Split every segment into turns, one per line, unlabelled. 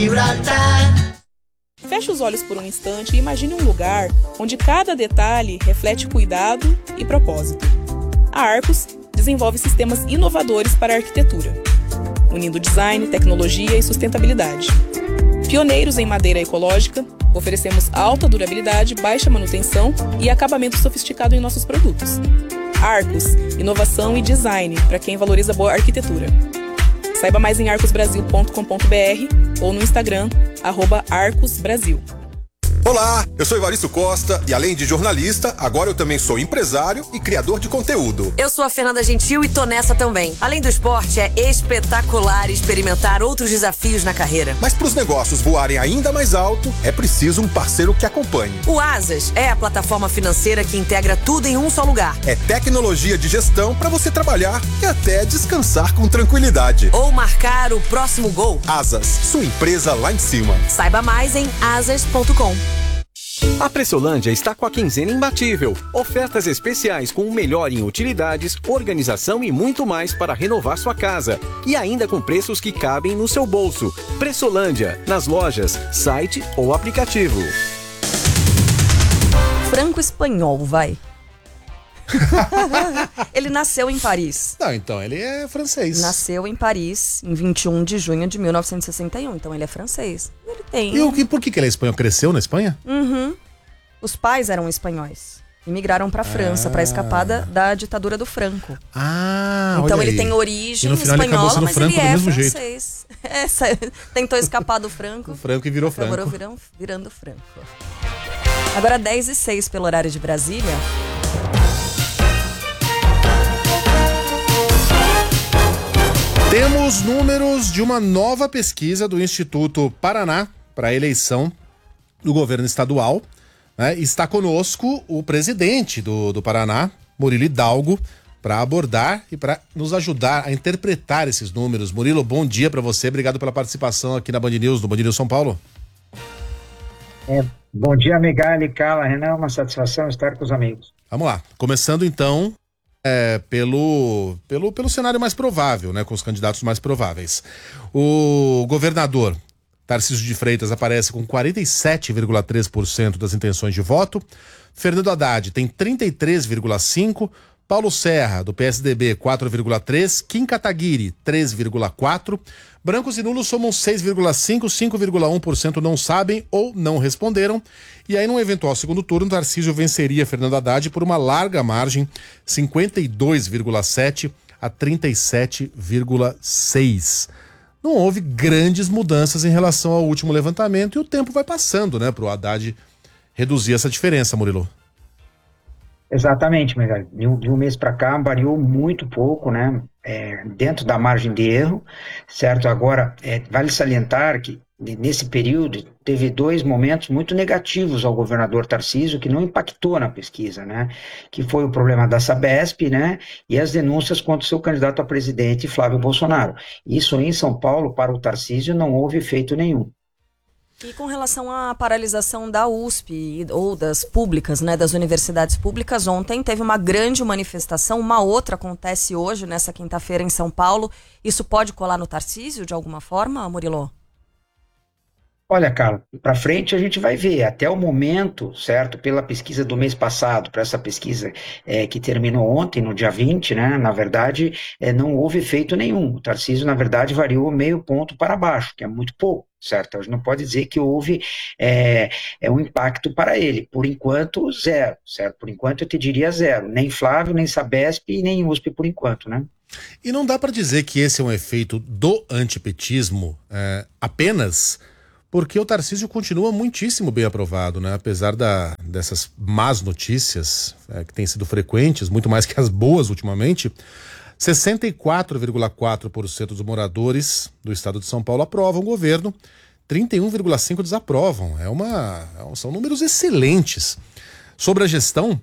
Feche os olhos por um instante e imagine um lugar onde cada detalhe reflete cuidado e propósito. A Arcos desenvolve sistemas inovadores para a arquitetura, unindo design, tecnologia e sustentabilidade. Pioneiros em madeira ecológica, oferecemos alta durabilidade, baixa manutenção e acabamento sofisticado em nossos produtos. Arcos, inovação e design para quem valoriza boa arquitetura. Saiba mais em arcosbrasil.com.br ou no Instagram, @arcosbrasil.
Olá, eu sou Evaristo Costa e além de jornalista, agora eu também sou empresário e criador de conteúdo.
Eu sou a Fernanda Gentil e tô nessa também. Além do esporte, é espetacular experimentar outros desafios na carreira.
Mas para os negócios voarem ainda mais alto, é preciso um parceiro que acompanhe.
O Asas é a plataforma financeira que integra tudo em um só lugar.
É tecnologia de gestão para você trabalhar e até descansar com tranquilidade.
Ou marcar o próximo gol.
Asas, sua empresa lá em cima.
Saiba mais em asas.com.
A Pressolândia está com a quinzena imbatível. Ofertas especiais com o melhor em utilidades, organização e muito mais para renovar sua casa. E ainda com preços que cabem no seu bolso. Pressolândia, nas lojas, site ou aplicativo.
Franco-espanhol, vai. Ele nasceu em Paris.
Não, então ele é francês.
Nasceu em Paris em 21 de junho de 1961. Então ele é francês. Ele tem.
E por que ele é espanhol? Cresceu na Espanha?
Uhum. Os pais eram espanhóis. Imigraram para a França para escapar da ditadura do Franco. Então
olha
ele
aí.
tem origem
espanhola,
mas
Franco
ele é
do mesmo
francês. Tentou escapar do Franco.
O Franco e virou Franco.
Agora virando Franco. Agora 10h06 pelo horário de Brasília.
Temos números de uma nova pesquisa do Instituto Paraná para a eleição do governo estadual. Né? Está conosco o presidente do Paraná, Murilo Hidalgo, para abordar e para nos ajudar a interpretar esses números. Murilo, bom dia para você. Obrigado pela participação aqui na Band News, no Band News São Paulo.
Bom dia, Megali, Carla, Renan, uma satisfação estar com os amigos.
Vamos lá, começando então pelo cenário mais provável, né, com os candidatos mais prováveis. O governador Tarcísio de Freitas aparece com 47,3% das intenções de voto, Fernando Haddad tem 33,5%, Paulo Serra, do PSDB, 4,3%, Kim Kataguiri, 3,4%, brancos e nulos somam 6,5%, 5,1% não sabem ou não responderam, e aí num eventual segundo turno, Tarcísio venceria Fernando Haddad por uma larga margem, 52,7% a 37,6%. Não houve grandes mudanças em relação ao último levantamento e o tempo vai passando, né, para o Haddad reduzir essa diferença, Murilo.
Exatamente, Megali. De um mês para cá variou muito pouco, né? Dentro da margem de erro, certo? Agora, vale salientar que nesse período teve dois momentos muito negativos ao governador Tarcísio que não impactou na pesquisa, né? Que foi o problema da Sabesp, né? E as denúncias contra o seu candidato a presidente, Flávio Bolsonaro. Isso em São Paulo, para o Tarcísio, não houve efeito nenhum.
E com relação à paralisação da USP ou das públicas, né, das universidades públicas, ontem teve uma grande manifestação, uma outra acontece hoje, nessa quinta-feira em São Paulo. Isso pode colar no Tarcísio de alguma forma, Murilo?
Olha, Carla, para frente a gente vai ver. Até o momento, certo, pela pesquisa do mês passado, para essa pesquisa que terminou ontem, no dia 20, né, na verdade, não houve efeito nenhum. O Tarcísio, na verdade, variou meio ponto para baixo, que é muito pouco, certo? A gente não pode dizer que houve um impacto para ele. Por enquanto, zero, certo? Por enquanto, eu te diria zero. Nem Flávio, nem Sabesp e nem USP por enquanto, né?
E não dá para dizer que esse é um efeito do antipetismo apenas porque o Tarcísio continua muitíssimo bem aprovado, né? Apesar dessas más notícias que têm sido frequentes, muito mais que as boas ultimamente, 64,4% dos moradores do estado de São Paulo aprovam o governo, 31,5% desaprovam. São números excelentes. Sobre a gestão,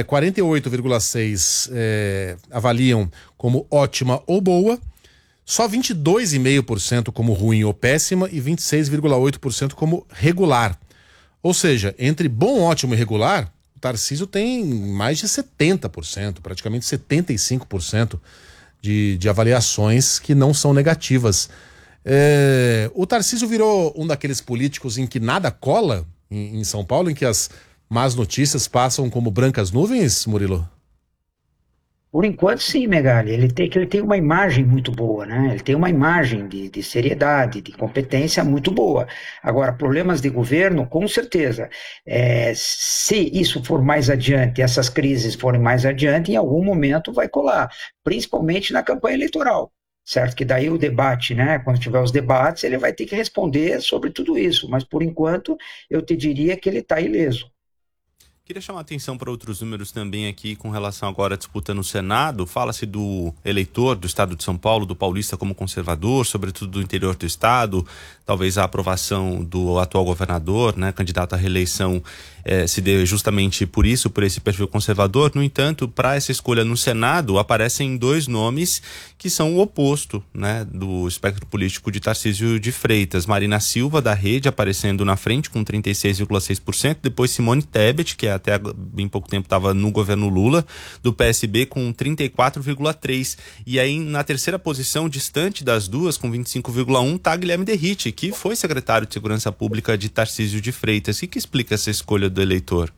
48,6% avaliam como ótima ou boa, só 22,5% como ruim ou péssima e 26,8% como regular. Ou seja, entre bom, ótimo e regular, o Tarcísio tem mais de 70%, praticamente 75% de avaliações que não são negativas. O Tarcísio virou um daqueles políticos em que nada cola em São Paulo, em que as más notícias passam como brancas nuvens, Murilo?
Por enquanto, sim, Megali. Ele tem uma imagem muito boa, né? Ele tem uma imagem de seriedade, de competência muito boa. Agora, problemas de governo, com certeza. Se isso for mais adiante, essas crises forem mais adiante, em algum momento vai colar, principalmente na campanha eleitoral. Certo? Que daí o debate, né? Quando tiver os debates, ele vai ter que responder sobre tudo isso. Mas, por enquanto, eu te diria que ele está ileso.
Queria chamar a atenção para outros números também aqui com relação agora à disputa no Senado. Fala-se do eleitor do estado de São Paulo, do paulista como conservador, sobretudo do interior do estado. Talvez a aprovação do atual governador, né, candidato à reeleição, se dê justamente por isso, por esse perfil conservador. No entanto, para essa escolha no Senado, aparecem dois nomes que são o oposto, né, do espectro político de Tarcísio de Freitas. Marina Silva, da Rede, aparecendo na frente com 36,6%. Depois Simone Tebet, que até bem pouco tempo estava no governo Lula, do PSB, com 34,3%. E aí, na terceira posição, distante das duas, com 25,1%, está Guilherme Derrite, que foi secretário de Segurança Pública de Tarcísio de Freitas. O que explica essa escolha do eleitor?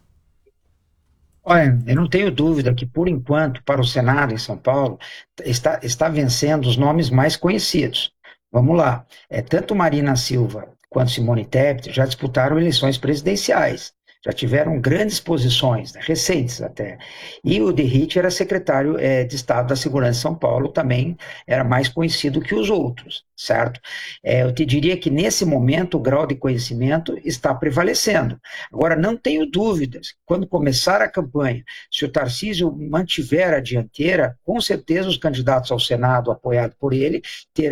Olha, eu não tenho dúvida que, por enquanto, para o Senado em São Paulo, está vencendo os nomes mais conhecidos. Vamos lá. Tanto Marina Silva quanto Simone Tebet já disputaram eleições presidenciais. Já tiveram grandes posições, né, recentes até. E o Derrite era secretário de Estado da Segurança de São Paulo, também era mais conhecido que os outros, certo? Eu te diria que nesse momento o grau de conhecimento está prevalecendo. Agora, não tenho dúvidas, quando começar a campanha, se o Tarcísio mantiver a dianteira, com certeza os candidatos ao Senado, apoiados por ele,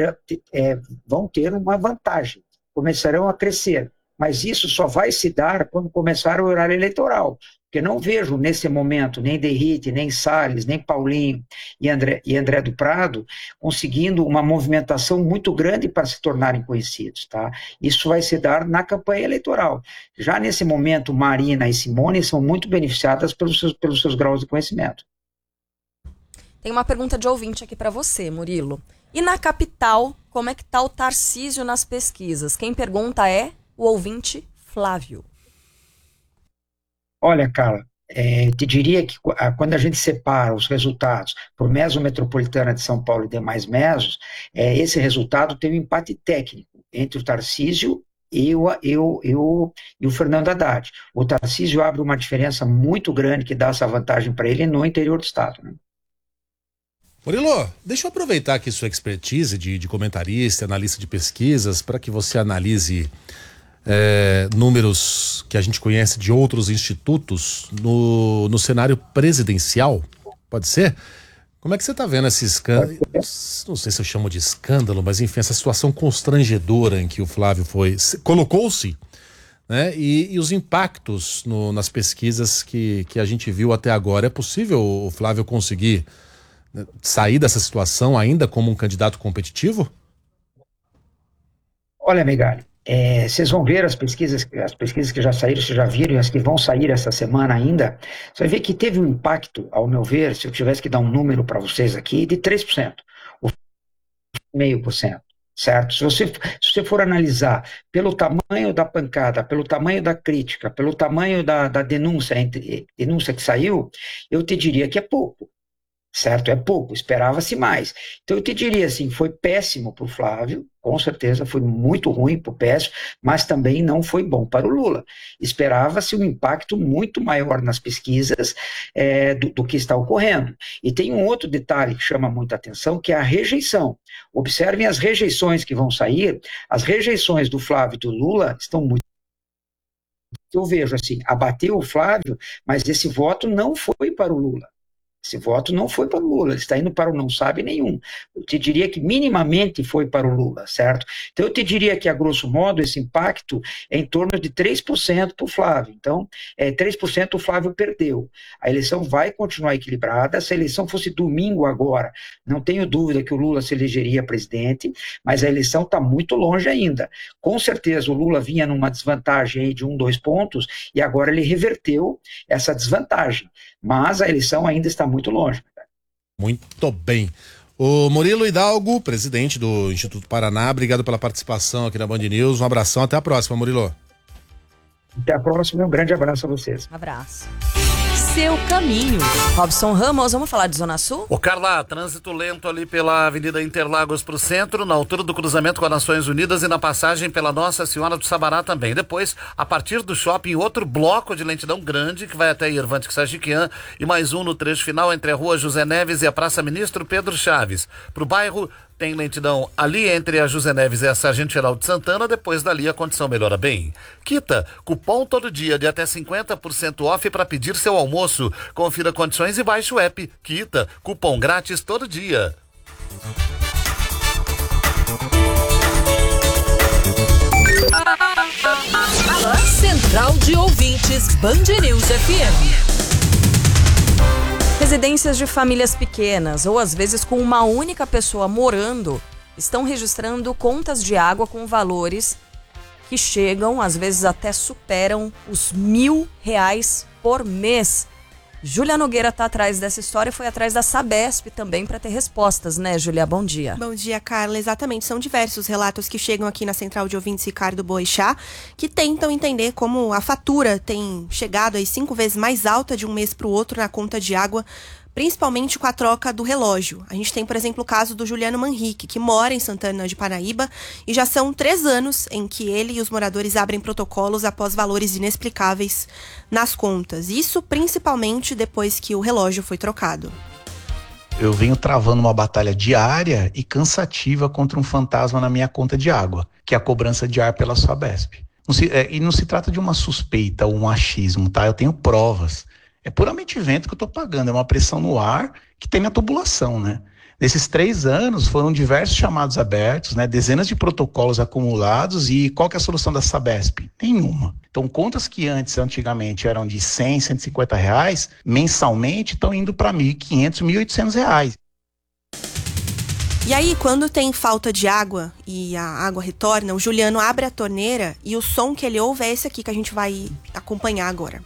vão ter uma vantagem, começarão a crescer. Mas isso só vai se dar quando começar o horário eleitoral, porque não vejo nesse momento nem Derrite, nem Salles, nem Paulinho e André do Prado conseguindo uma movimentação muito grande para se tornarem conhecidos, tá? Isso vai se dar na campanha eleitoral. Já nesse momento, Marina e Simone são muito beneficiadas pelos seus graus de conhecimento.
Tem uma pergunta de ouvinte aqui para você, Murilo. E na capital, como é que está o Tarcísio nas pesquisas? Quem pergunta é o ouvinte Flávio.
Olha, Carla, te diria que quando a gente separa os resultados por mesometropolitana de São Paulo e demais mesos, esse resultado tem um empate técnico entre o Tarcísio e o Fernando Haddad. O Tarcísio abre uma diferença muito grande que dá essa vantagem para ele no interior do estado, né?
Murilo, deixa eu aproveitar aqui sua expertise de comentarista, analista de pesquisas, para que você analise números que a gente conhece de outros institutos no cenário presidencial. Pode ser? Como é que você está vendo esse escândalo? Não sei se eu chamo de escândalo, mas enfim, essa situação constrangedora em que o Flávio colocou-se, né? E os impactos nas pesquisas que a gente viu até agora. É possível o Flávio conseguir sair dessa situação ainda como um candidato competitivo?
Olha, Megali, vocês vão ver as pesquisas que já saíram, vocês já viram, e as que vão sair essa semana ainda, você vai ver que teve um impacto, ao meu ver, se eu tivesse que dar um número para vocês aqui, de 3%, ou 0,5%. Certo? Se você for analisar pelo tamanho da pancada, pelo tamanho da crítica, pelo tamanho da denúncia que saiu, eu te diria que é pouco. Certo? É pouco, esperava-se mais. Então eu te diria assim, foi péssimo para o Flávio, com certeza foi muito ruim para o péssimo, mas também não foi bom para o Lula. Esperava-se um impacto muito maior nas pesquisas do que está ocorrendo. E tem um outro detalhe que chama muita atenção, que é a rejeição. Observem as rejeições que vão sair, as rejeições do Flávio e do Lula estão muito... Eu vejo assim, abateu o Flávio, mas esse voto não foi para o Lula. Esse voto não foi para o Lula, ele está indo para o não sabe nenhum. Eu te diria que minimamente foi para o Lula, certo? Então eu te diria que, a grosso modo, esse impacto é em torno de 3% para o Flávio. Então, 3% o Flávio perdeu. A eleição vai continuar equilibrada. Se a eleição fosse domingo agora, não tenho dúvida que o Lula se elegeria presidente, mas a eleição está muito longe ainda. Com certeza o Lula vinha numa desvantagem aí de 1-2 pontos e agora ele reverteu essa desvantagem. Mas a eleição ainda está muito longe.
Muito bem. O Murilo Hidalgo, presidente do Instituto Paraná, obrigado pela participação aqui na Band News. Um abração, até a próxima, Murilo.
Até a próxima, um grande abraço a vocês.
Abraço. Seu caminho. Robson Ramos, vamos falar de Zona Sul?
Ô Carla, trânsito lento ali pela Avenida Interlagos pro centro, na altura do cruzamento com as Nações Unidas e na passagem pela Nossa Senhora do Sabará também. Depois, a partir do shopping, outro bloco de lentidão grande que vai até Irvante Sagiquian e mais um no trecho final entre a Rua José Neves e a Praça Ministro Pedro Chaves. Pro bairro, tem lentidão ali entre a José Neves e a Sargento Geraldo de Santana, depois dali a condição melhora bem. Quita, cupom todo dia de até 50% off para pedir seu almoço. Confira condições e baixe o app. Quita, cupom grátis todo dia.
Central de Ouvintes Band News FM.
Residências de famílias pequenas, ou às vezes com uma única pessoa morando, estão registrando contas de água com valores que chegam, às vezes até superam os R$1.000 por mês. Júlia Nogueira está atrás dessa história e foi atrás da Sabesp também para ter respostas, né, Júlia? Bom dia.
Bom dia, Carla. Exatamente, são diversos relatos que chegam aqui na Central de Ouvintes Ricardo Boixá, que tentam entender como a fatura tem chegado aí 5 vezes mais alta de um mês para o outro na conta de água, principalmente com a troca do relógio. A gente tem, por exemplo, o caso do Juliano Manrique, que mora em Santana de Parnaíba, e já são 3 anos em que ele e os moradores abrem protocolos após valores inexplicáveis nas contas. Isso principalmente depois que o relógio foi trocado.
Eu venho travando uma batalha diária e cansativa contra um fantasma na minha conta de água, que é a cobrança de ar pela Sabesp. E não se trata de uma suspeita ou um achismo, tá? Eu tenho provas. É puramente vento que eu estou pagando, é uma pressão no ar que tem na tubulação, né? Nesses 3 anos foram diversos chamados abertos, né? Dezenas de protocolos acumulados e qual que é a solução da Sabesp? Nenhuma. Então contas que antigamente eram de R$100, R$150, mensalmente estão indo para R$1.500, R$1.800.
E aí, quando tem falta de água e a água retorna, o Juliano abre a torneira e o som que ele ouve é esse aqui que a gente vai acompanhar agora.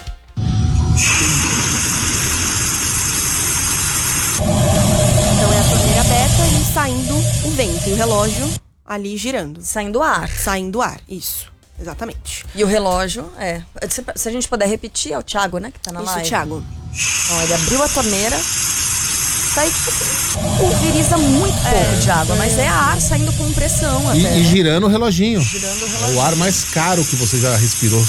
Então é a torneira aberta e saindo o vento e o relógio ali girando.
Saindo ar.
Saindo ar, isso, exatamente.
E o relógio, se a gente puder repetir, é o Thiago, né, que tá na live.
Isso, Thiago.
Então ele abriu a torneira, sai tipo assim, pulveriza muito pouco de água, mas é ar saindo com pressão até.
E girando o reloginho.
Girando o reloginho.
É o ar mais caro que você já respirou.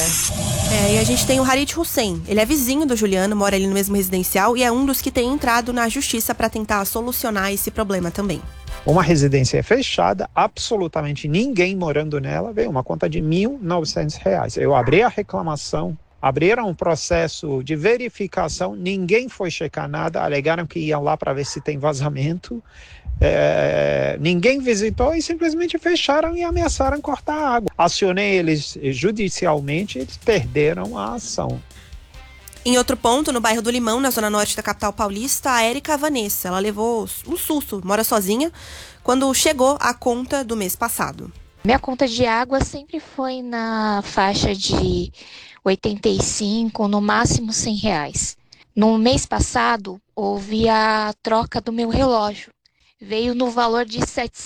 E a gente tem o Harit Hussein. Ele é vizinho do Juliano, mora ali no mesmo residencial e é um dos que tem entrado na justiça para tentar solucionar esse problema também.
Uma residência fechada, absolutamente ninguém morando nela, veio uma conta de R$1.900. Eu abri a reclamação, abriram um processo de verificação, ninguém foi checar nada, alegaram que iam lá para ver se tem vazamento. Ninguém visitou e simplesmente fecharam e ameaçaram cortar a água. Acionei eles judicialmente, eles perderam a ação.
Em outro ponto, no bairro do Limão, na zona norte da capital paulista, a Érica Vanessa, ela levou um susto, mora sozinha, quando chegou a conta do mês passado.
Minha conta de água sempre foi na faixa de 85, no máximo R$100. No mês passado, houve a troca do meu relógio. Veio no valor de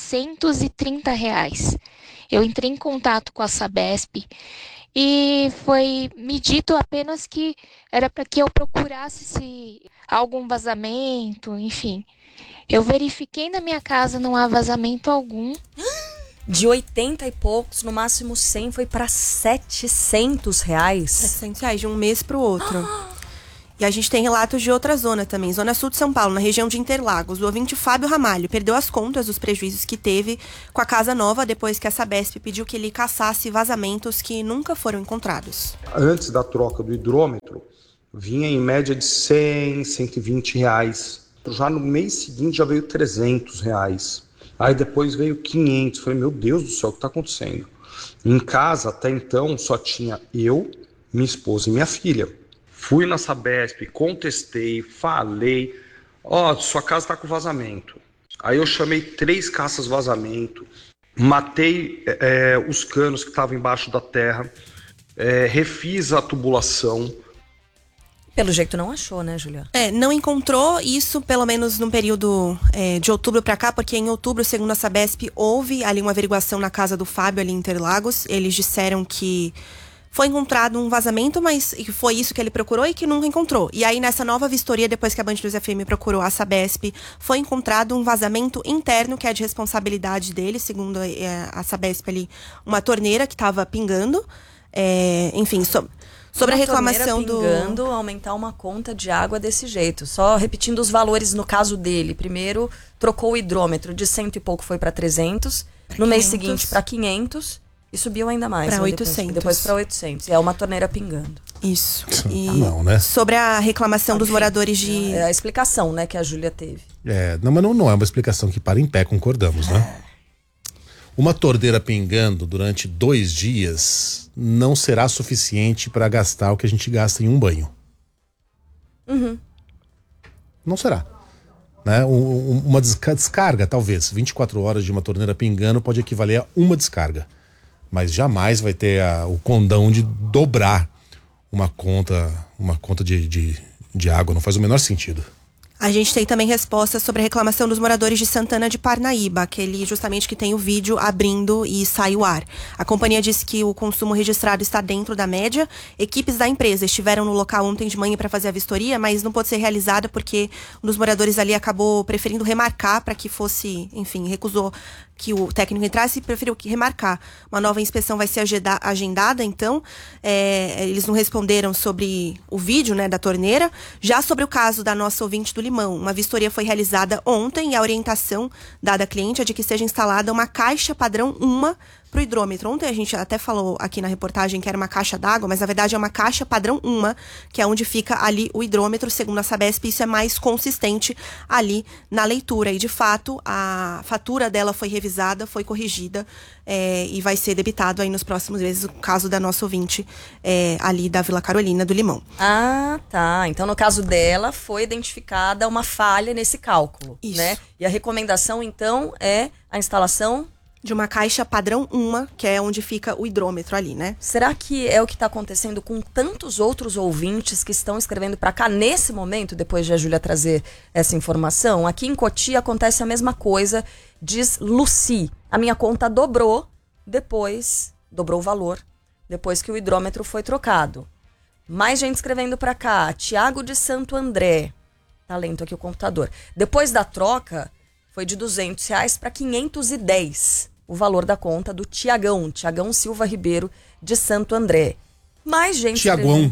R$730. Eu entrei em contato com a Sabesp e foi me dito apenas que era para que eu procurasse se há algum vazamento, enfim. Eu verifiquei na minha casa, não há vazamento algum.
De 80 e poucos, no máximo 100, foi para R$700.
R$700 de um mês para o outro. E a gente tem relatos de outra zona também, zona sul de São Paulo, na região de Interlagos. O ouvinte Fábio Ramalho perdeu as contas dos prejuízos que teve com a casa nova depois que a Sabesp pediu que ele caçasse vazamentos que nunca foram encontrados.
Antes da troca do hidrômetro, vinha em média de R$100, R$120. Já no mês seguinte já veio R$300. Aí depois veio 500. Falei, meu Deus do céu, o que está acontecendo? Em casa, até então, só tinha eu, minha esposa e minha filha. Fui na Sabesp, contestei, falei, sua casa está com vazamento. Aí eu chamei 3 caças vazamento, matei os canos que estavam embaixo da terra, refiz a tubulação.
Pelo jeito não achou, né, Julia?
Não encontrou isso, pelo menos no período de outubro para cá, porque em outubro, segundo a Sabesp, houve ali uma averiguação na casa do Fábio, ali em Interlagos. Eles disseram que foi encontrado um vazamento, mas foi isso que ele procurou e que nunca encontrou. E aí, nessa nova vistoria, depois que a Band News FM procurou a Sabesp, foi encontrado um vazamento interno, que é de responsabilidade dele, segundo a Sabesp ali, uma torneira que estava pingando. Enfim, sobre a reclamação
pingando, aumentar uma conta de água desse jeito. Só repetindo os valores no caso dele. Primeiro, trocou o hidrômetro de 100 e pouco, foi para 300. No mês seguinte, para 500. E subiu ainda mais.
Para 800.
Depois para 800. E é uma torneira pingando.
Isso. E
não, né?
sobre a reclamação dos moradores de...
É a explicação, né, que a Júlia teve.
Não, mas não é uma explicação que para em pé, concordamos, né? Uma torneira pingando durante 2 dias não será suficiente para gastar o que a gente gasta em um banho. Não será. Né? Uma descarga, talvez. 24 horas de uma torneira pingando pode equivaler a uma descarga. Mas jamais vai ter o condão de dobrar uma conta de água. Não faz o menor sentido.
A gente tem também respostas sobre a reclamação dos moradores de Santana de Parnaíba, aquele justamente que tem o vídeo abrindo e sai o ar. A companhia disse que o consumo registrado está dentro da média. Equipes da empresa estiveram no local ontem de manhã para fazer a vistoria, mas não pôde ser realizada porque um dos moradores ali acabou preferindo remarcar para que fosse, enfim, recusou que o técnico entrasse e preferiu remarcar. Uma nova inspeção vai ser agendada, então. Eles não responderam sobre o vídeo, né, da torneira. Já sobre o caso da nossa ouvinte do Limão, uma vistoria foi realizada ontem e a orientação dada à cliente é de que seja instalada uma caixa padrão UMA para o hidrômetro. Ontem a gente até falou aqui na reportagem que era uma caixa d'água, mas na verdade é uma caixa padrão UMA, que é onde fica ali o hidrômetro. Segundo a Sabesp, isso é mais consistente ali na leitura. E de fato, a fatura dela foi revisada, foi corrigida e vai ser debitado aí nos próximos meses, o caso da nossa ouvinte ali da Vila Carolina do Limão.
Ah, tá. Então no caso dela foi identificada uma falha nesse cálculo,
isso,
né? E a recomendação então é a instalação
de uma caixa padrão UMA, que é onde fica o hidrômetro ali, né?
Será que é o que está acontecendo com tantos outros ouvintes que estão escrevendo para cá nesse momento, depois de a Júlia trazer essa informação? Aqui em Cotia acontece a mesma coisa, diz Luci. A minha conta dobrou o valor, depois que o hidrômetro foi trocado. Mais gente escrevendo para cá. Tiago de Santo André. Tá lento aqui o computador. Depois da troca, foi de R$200 para 510. O valor da conta do Tiagão Silva Ribeiro, de Santo André. Mais gente...
Tiagão.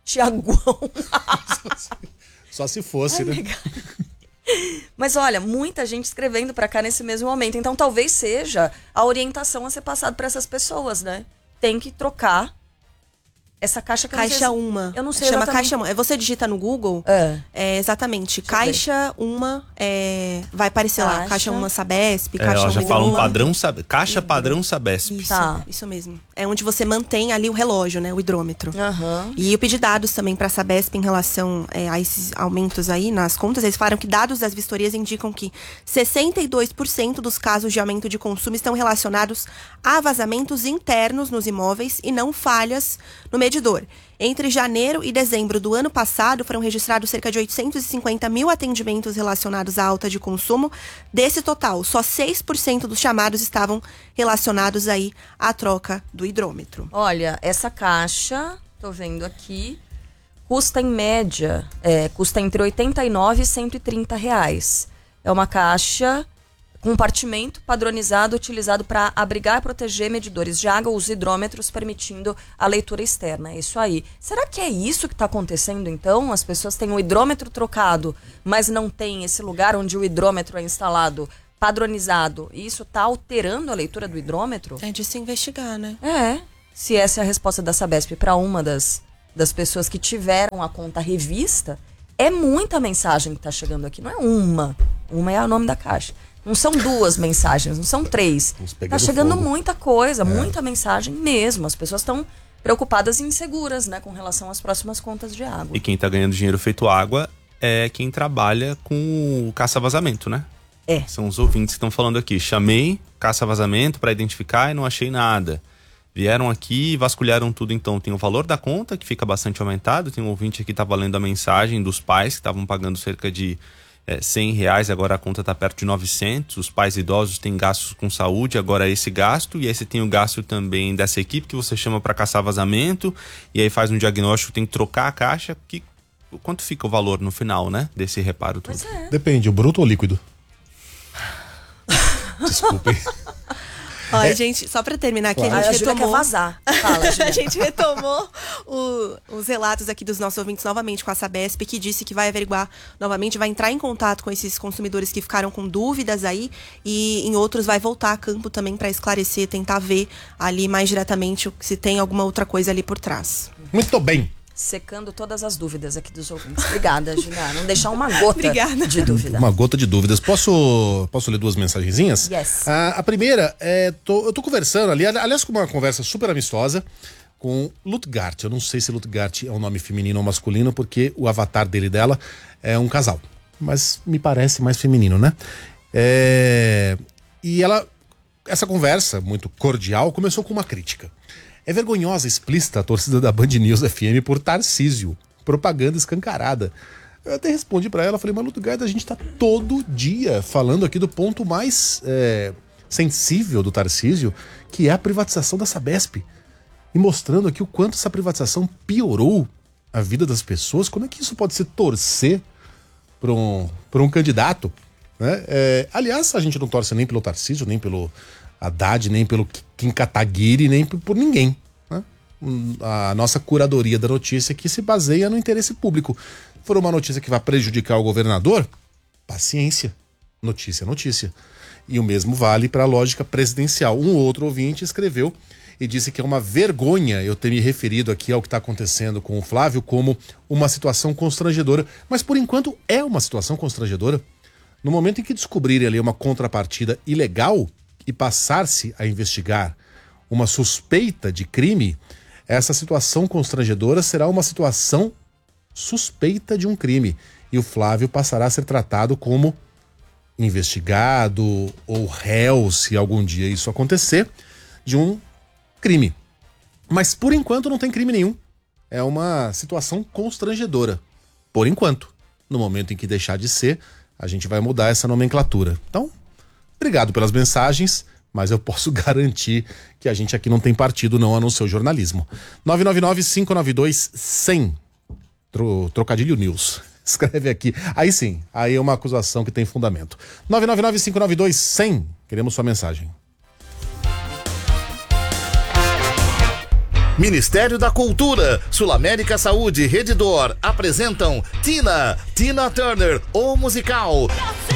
Só
se fosse, né?
Mas olha, muita gente escrevendo pra cá nesse mesmo momento. Então talvez seja a orientação a ser passada pra essas pessoas, né? Tem que trocar essa caixa que
Caixa UMA.
Eu não sei
Chama
exatamente.
Caixa UMA. Você digita no Google, exatamente. Caixa UMA, vai aparecer lá. Caixa UMA Sabesp, Caixa
ela já
UMA.
fala um padrão, caixa padrão Sabesp.
Isso mesmo. É onde você mantém ali o relógio, né? O hidrômetro.
Uhum.
E eu pedi dados também para a Sabesp em relação a esses aumentos aí nas contas. Eles falaram que dados das vistorias indicam que 62% dos casos de aumento de consumo estão relacionados a vazamentos internos nos imóveis e não falhas no medidor. Entre janeiro e dezembro do ano passado, foram registrados cerca de 850 mil atendimentos relacionados à alta de consumo. Desse total, só 6% dos chamados estavam relacionados aí à troca do hidrômetro.
Olha, essa caixa, tô vendo aqui, custa em média, custa entre R$89 e R$130. É uma caixa... compartimento padronizado utilizado para abrigar e proteger medidores de água, os hidrômetros, permitindo a leitura externa. É isso aí. Será que é isso que está acontecendo, então? As pessoas têm o hidrômetro trocado, mas não tem esse lugar onde o hidrômetro é instalado padronizado. E isso está alterando a leitura do hidrômetro?
É de se investigar, né?
Se essa é a resposta da Sabesp para uma das pessoas que tiveram a conta revista, é muita mensagem que está chegando aqui. Não é uma. Uma é o nome da caixa. Não são 2 mensagens, não são 3. Tá chegando fogo. Muita coisa, muita mensagem mesmo. As pessoas estão preocupadas e inseguras, né, com relação às próximas contas de água.
E quem tá ganhando dinheiro feito água é quem trabalha com o caça-vazamento, né? São os ouvintes que estão falando aqui. Chamei caça-vazamento para identificar e não achei nada. Vieram aqui e vasculharam tudo, então tem o valor da conta, que fica bastante aumentado. Tem um ouvinte aqui que estava lendo a mensagem dos pais, que estavam pagando cerca de R$100, agora a conta está perto de 900. Os pais idosos têm gastos com saúde, agora esse gasto. E aí você tem o gasto também dessa equipe que você chama para caçar vazamento. E aí faz um diagnóstico, tem que trocar a caixa. Quanto fica o valor no final, né? Desse reparo todo?
Depende, o bruto ou líquido? Desculpem.
Olha, gente, só pra terminar aqui, a gente retomou...
quer vazar. Fala,
a gente retomou os relatos aqui dos nossos ouvintes novamente com a Sabesp, que disse que vai averiguar novamente, vai entrar em contato com esses consumidores que ficaram com dúvidas aí, e em outros vai voltar a campo também para esclarecer, tentar ver ali mais diretamente se tem alguma outra coisa ali por trás.
Muito bem.
Secando todas as dúvidas aqui dos ouvintes. Obrigada, Juliana. Não deixar uma gota de dúvida.
Uma gota de dúvidas. Posso ler duas mensagenzinhas?
Yes.
A primeira eu tô conversando ali, aliás, com uma conversa super amistosa com Lutgart. Eu não sei se Lutgart é um nome feminino ou masculino, porque o avatar dela é um casal. Mas me parece mais feminino, né? E essa conversa muito cordial começou com uma crítica. É vergonhosa, explícita a torcida da Band News FM por Tarcísio. Propaganda escancarada. Eu até respondi pra ela, falei, mas Lutgard, a gente tá todo dia falando aqui do ponto mais sensível do Tarcísio, que é a privatização da Sabesp. E mostrando aqui o quanto essa privatização piorou a vida das pessoas. Como é que isso pode se torcer por um candidato? Né? Aliás, a gente não torce nem pelo Tarcísio, nem pelo Haddad, nem pelo Kim Kataguiri, nem por ninguém. Né? A nossa curadoria da notícia aqui se baseia no interesse público. Se for uma notícia que vai prejudicar o governador, paciência. Notícia é notícia. E o mesmo vale para a lógica presidencial. Um outro ouvinte escreveu e disse que é uma vergonha eu ter me referido aqui ao que está acontecendo com o Flávio como uma situação constrangedora. Mas por enquanto é uma situação constrangedora. No momento em que descobrirem ali uma contrapartida ilegal e passar-se a investigar uma suspeita de crime, essa situação constrangedora será uma situação suspeita de um crime. E o Flávio passará a ser tratado como investigado ou réu, se algum dia isso acontecer, de um crime. Mas por enquanto não tem crime nenhum. É uma situação constrangedora. Por enquanto. No momento em que deixar de ser, a gente vai mudar essa nomenclatura. Então, obrigado pelas mensagens, mas eu posso garantir que a gente aqui não tem partido não, a não ser o jornalismo. 999-592-100. Trocadilho News. Escreve aqui. Aí sim, aí é uma acusação que tem fundamento. 999-592-100. Queremos sua mensagem.
Ministério da Cultura, Sul América Saúde e Rede D'Or apresentam Tina Turner, o musical.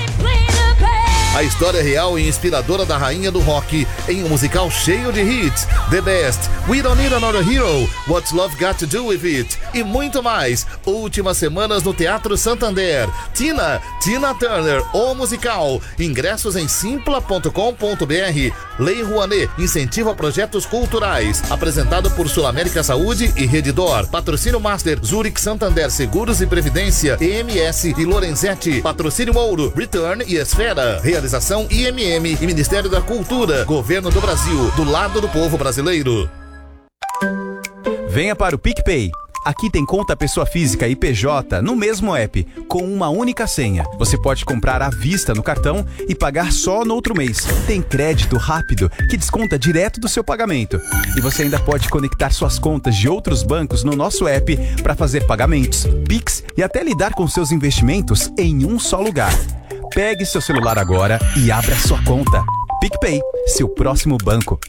A história real e inspiradora da rainha do rock em um musical cheio de hits, The Best, We Don't Need Another Hero, What's Love Got to Do With It e muito mais. Últimas semanas no Teatro Santander. Tina Turner, o musical. Ingressos em simpla.com.br. Lei Rouanet, incentiva projetos culturais. Apresentado por Sul América Saúde e Rede D'Or. Patrocínio Master, Zurich Santander Seguros e Previdência, EMS e Lorenzetti. Patrocínio Ouro, Return e Esfera. Realização IMM e Ministério da Cultura. Governo do Brasil, do lado do povo brasileiro.
Venha para o PicPay. Aqui tem conta pessoa física e PJ no mesmo app, com uma única senha. Você pode comprar à vista no cartão e pagar só no outro mês. Tem crédito rápido que desconta direto do seu pagamento. E você ainda pode conectar suas contas de outros bancos no nosso app para fazer pagamentos, Pix e até lidar com seus investimentos em um só lugar. Pegue seu celular agora e abra sua conta. PicPay, seu próximo banco.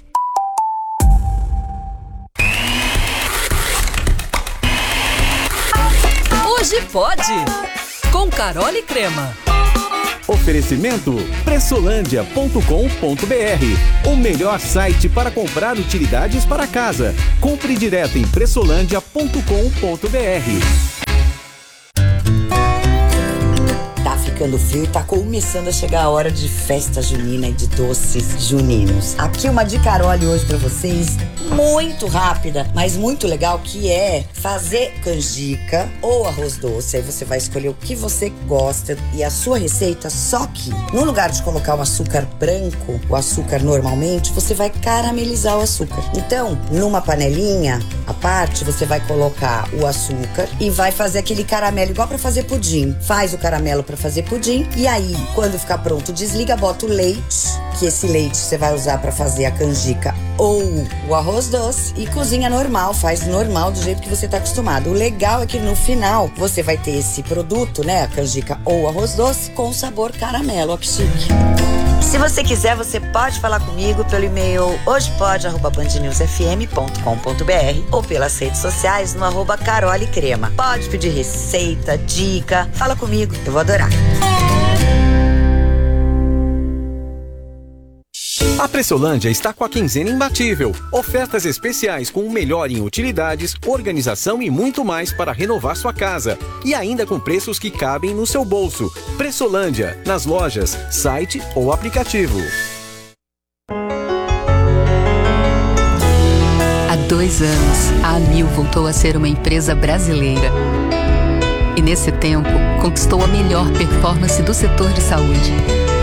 Hoje pode, com Carol e Crema.
Oferecimento pressolândia.com.br, o melhor site para comprar utilidades para casa. Compre direto em pressolândia.com.br.
Tá ficando
ficando frio e tá começando a chegar a hora de festa junina e de doces juninos. Aqui uma dica Carole hoje pra vocês, muito rápida, mas muito legal, que é fazer canjica ou arroz doce. Aí você vai escolher o que você gosta e a sua receita, só que no lugar de colocar o açúcar branco, o açúcar normalmente, você vai caramelizar o açúcar. Então, numa panelinha à parte, você vai colocar o açúcar e vai fazer aquele caramelo igual pra fazer pudim. Faz o caramelo pra fazer pudim e aí, quando ficar pronto, desliga, bota o leite, que esse leite você vai usar pra fazer a canjica ou o arroz doce, e cozinha normal, faz normal do jeito que você tá acostumado. O legal é que no final você vai ter esse produto, né, a canjica ou o arroz doce com sabor caramelo. Ó, que chique. Se você quiser, você pode falar comigo pelo e-mail hojepode@bandnewsfm.com.br ou pelas redes sociais no @carolecrema. Pode pedir receita, dica, fala comigo, eu vou adorar.
A Pressolândia está com a quinzena imbatível. Ofertas especiais com o melhor em utilidades, organização e muito mais para renovar sua casa. E ainda com preços que cabem no seu bolso. Pressolândia, nas lojas, site ou aplicativo.
Há 2 anos, a Amil voltou a ser uma empresa brasileira. E nesse tempo, conquistou a melhor performance do setor de saúde.